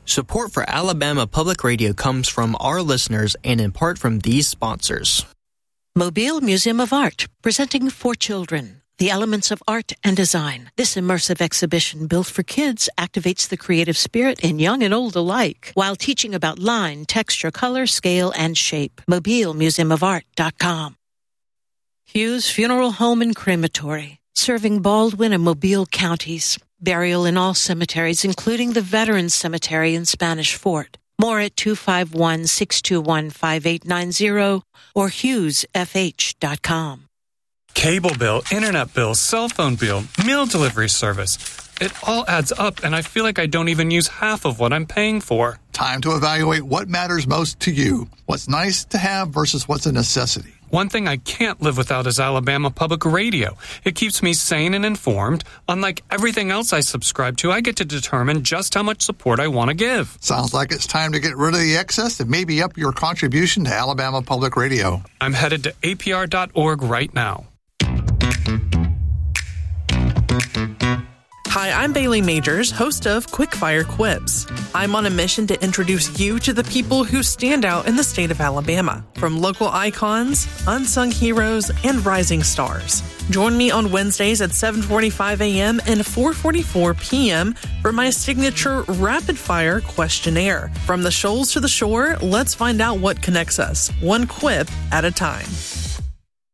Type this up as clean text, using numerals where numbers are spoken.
Support for Alabama Public Radio comes from our listeners and in part from these sponsors. Mobile Museum of Art, presenting For Children, the elements of art and design. This immersive exhibition built for kids activates the creative spirit in young and old alike, while teaching about line, texture, color, scale, and shape. MobileMuseumofArt.com. Hughes Funeral Home and Crematory, serving Baldwin and Mobile counties. Burial in all cemeteries, including the Veterans Cemetery in Spanish Fort. More at 251-621-5890 or HughesFH.com. Cable bill, internet bill, cell phone bill, meal delivery service. It all adds up, and I feel like I don't even use half of what I'm paying for. Time to evaluate what matters most to you. What's nice to have versus what's a necessity. One thing I can't live without is Alabama Public Radio. It keeps me sane and informed. Unlike everything else I subscribe to, I get to determine just how much support I want to give. Sounds like it's time to get rid of the excess and maybe up your contribution to Alabama Public Radio. I'm headed to apr.org right now. Hi, I'm Bailey Majors, host of Quickfire Quips. I'm on a mission to introduce you to the people who stand out in the state of Alabama, from local icons, unsung heroes, and rising stars. Join me on Wednesdays at 7:45 a.m. and 4:44 p.m. for my signature rapid-fire questionnaire. From the shoals to the shore, let's find out what connects us, one quip at a time.